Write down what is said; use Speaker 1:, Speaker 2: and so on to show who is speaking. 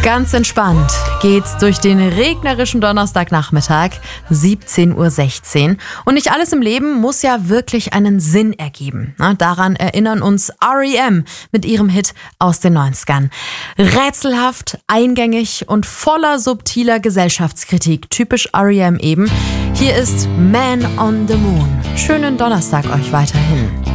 Speaker 1: Ganz entspannt geht's durch den regnerischen Donnerstagnachmittag, 17:16 Uhr. Und nicht alles im Leben muss ja wirklich einen Sinn ergeben. Daran erinnern uns R.E.M. mit ihrem Hit aus den 90ern. Rätselhaft, eingängig und voller subtiler Gesellschaftskritik. Typisch R.E.M. eben. Hier ist Man on the Moon. Schönen Donnerstag euch weiterhin.